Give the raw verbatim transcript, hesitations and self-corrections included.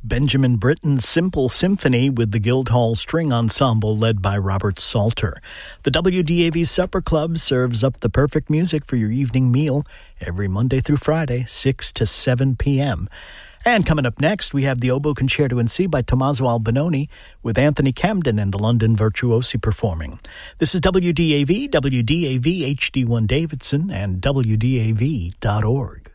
Benjamin Britten's Simple Symphony with the Guildhall String Ensemble led by Robert Salter. The W D A V Supper Club serves up the perfect music for your evening meal every Monday through Friday, six to seven p.m. And coming up next, we have the Oboe Concerto in C by Tommaso Albinoni with Anthony Camden and the London Virtuosi performing. This is W D A V, W D A V H D one Davidson, and W D A V dot org.